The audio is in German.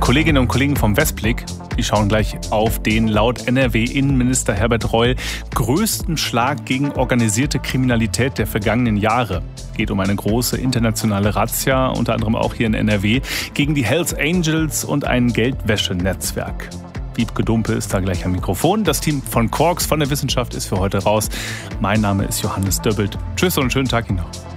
Kolleginnen und Kollegen vom Westblick, die schauen gleich auf den laut NRW-Innenminister Herbert Reul größten Schlag gegen organisierte Kriminalität der vergangenen Jahre. Geht um eine große internationale Razzia, unter anderem auch hier in NRW, gegen die Hells Angels und ein Geldwäschenetzwerk. Wiebke Dumpe ist da gleich am Mikrofon. Das Team von Quarks von der Wissenschaft ist für heute raus. Mein Name ist Johannes Döbbelt. Tschüss und einen schönen Tag Ihnen noch.